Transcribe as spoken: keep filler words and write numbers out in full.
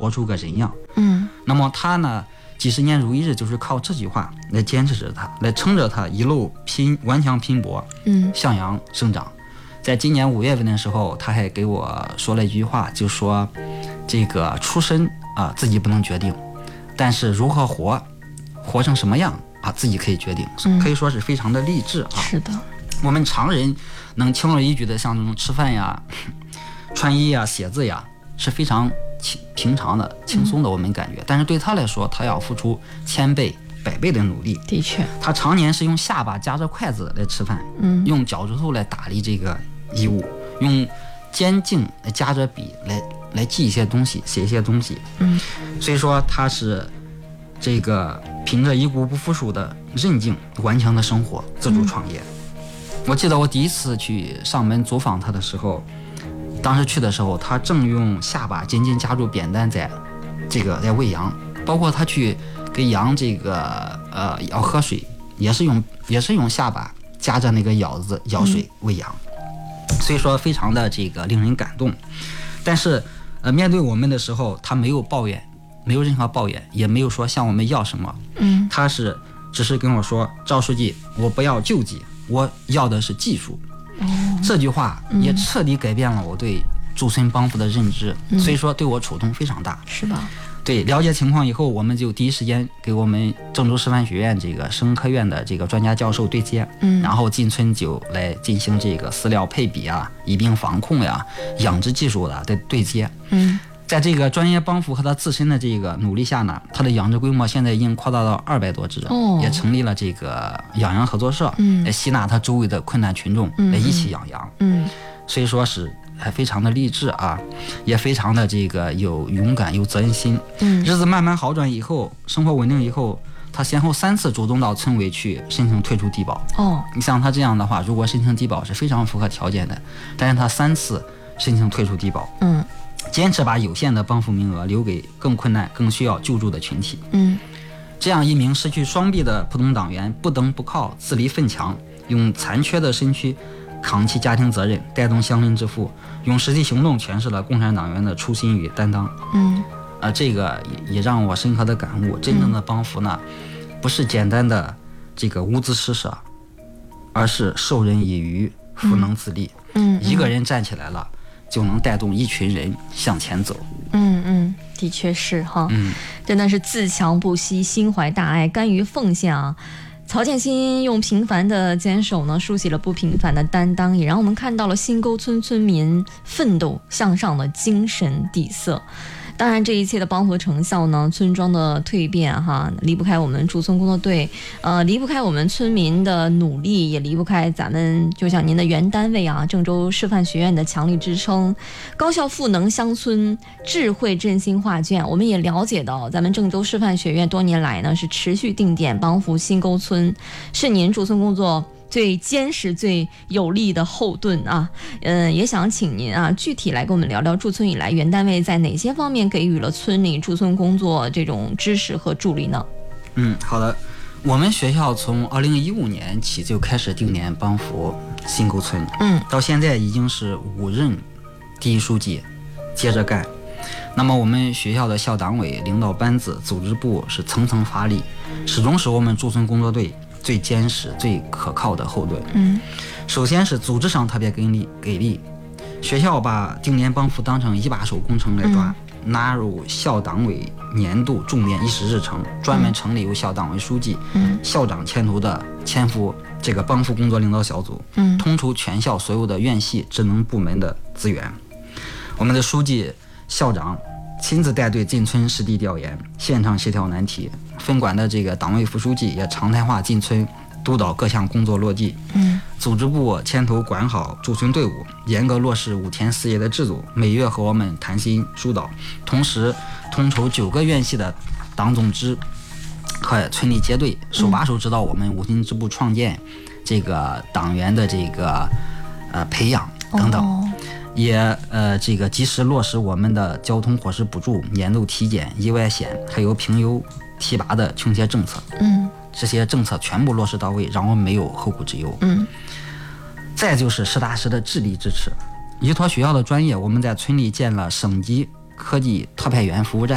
活出个人样。 嗯， 那么他呢，几十年如一日，就是靠这句话来坚持着他，来撑着他一路拼顽强拼搏， 嗯， 向阳生长。在今年五月份的时候，他还给我说了一句话，就说这个出身啊自己不能决定，但是如何活，活成什么样啊自己可以决定， 嗯、 可以说是非常的励志啊。 是的， 我们常人能轻而易举的像这种吃饭呀、穿衣呀、写字呀，是非常平常的、轻松的，我们感觉。嗯、但是对他来说，他要付出千倍、百倍的努力。 的确， 他常年是用下巴夹着筷子来吃饭， 嗯， 用脚趾头来打理这个衣物，用尖镜来夹着笔来来记一些东西，写一些东西。 嗯， 所以说他是这个凭着一股不服输的韧劲，顽强的生活，自主创业。嗯、我记得我第一次去上门走访他的时候，当时去的时候，他正用下巴紧紧夹住扁担在这个在喂羊，包括他去给羊这个呃要喝水，也是用也是用下巴夹着那个舀子舀水喂羊。嗯、所以说非常的这个令人感动。但是呃面对我们的时候，他没有抱怨，没有任何抱怨，也没有说向我们要什么。 嗯， 他是只是跟我说，赵书记，我不要救济，我要的是技术。 哦， 这句话也彻底改变了我对驻村帮扶的认知。嗯、所以说对我触动非常大。 是吧？ 对，了解情况以后，我们就第一时间给我们郑州师范学院这个生科院的这个专家教授对接， 嗯， 然后进村就来进行这个饲料配比啊、疫病防控呀、养殖技术的的对接。 嗯， 在这个专业帮扶和他自身的这个努力下呢，他的养殖规模现在已经扩大到二百多只， 哦， 也成立了这个养羊合作社， 嗯， 来吸纳他周围的困难群众， 嗯， 来一起养羊。 嗯， 所以说是还非常的励志啊，也非常的这个有勇敢、有责任心。 嗯， 日子慢慢好转以后，生活稳定以后，他先后三次主动到村委去申请退出低保。 哦， 你像他这样的话，如果申请低保是非常符合条件的，但是他三次申请退出低保。 嗯， 坚持把有限的帮扶名额留给更困难、更需要救助的群体。 嗯， 这样一名失去双臂的普通党员，不登不靠，自立奋强，用残缺的身躯扛起家庭责任，带动乡邻致富，用实际行动诠释了共产党员的初心与担当。 嗯， 呃，这个也也让我深刻的感悟，真正的帮扶呢，不是简单的这个无资施舍，而是授人以渔，弗能自立。 嗯， 一个人站起来了，就能带动一群人向前走。 嗯嗯，的确是哈， 嗯， 真的是自强不息，心怀大爱，甘于奉献啊。曹建新用平凡的坚守呢，书写了不平凡的担当，也让我们看到了新沟村村民奋斗向上的精神底色。当然，这一切的帮扶成效呢，村庄的蜕变哈，离不开我们驻村工作队，呃，离不开我们村民的努力，也离不开咱们就像您的原单位啊，郑州师范学院的强力支撑。高校赋能乡村，智慧振兴画卷。我们也了解到，咱们郑州师范学院多年来呢是持续定点帮扶新沟村，是您驻村工作最坚实、最有力的后盾啊，嗯，也想请您啊，具体来跟我们聊聊驻村以来原单位在哪些方面给予了村里驻村工作这种支持和助力呢？ 嗯，好的，我们学校从二零一五年起就开始定点帮扶新沟村， 嗯， 到现在已经是五任第一书记接着干。那么我们学校的校党委领导班子、组织部是层层发力，始终是我们驻村工作队最坚实、最可靠的后盾。 嗯， 首先是组织上特别给力，给力，学校把定点帮扶当成一把手工程来抓，嗯、纳入校党委年度重点议事日程，专门成立由校党委书记、嗯、校长牵头的牵扶这个帮扶工作领导小组，嗯，统筹全校所有的院系职能部门的资源。我们的书记、校长亲自带队进村实地调研，现场协调难题。分管的这个党委副书记也常态化进村督导各项工作落地。嗯，组织部牵头管好驻村队伍，严格落实五天四夜的制度，每月和我们谈心疏导。同时，统筹九个院系的党总支和村里结队，手把手指导我们五星支部创建，这个党员的这个呃培养等等。哦，也呃，这个及时落实我们的交通伙食补助、年度体检、意外险，还有评优提拔的倾斜政策。嗯，这些政策全部落实到位，让我们没有后顾之忧。嗯，再就是实打实的智力支持，依托学校的专业，我们在村里建了省级科技特派员服务站。